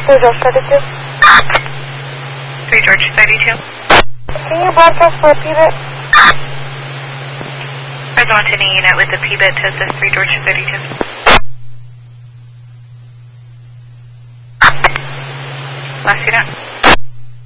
3 George 32. 3 George 32. Can you broadcast for a PBIT? Press on to any unit with a PBIT to assist 3 George 32. Last unit.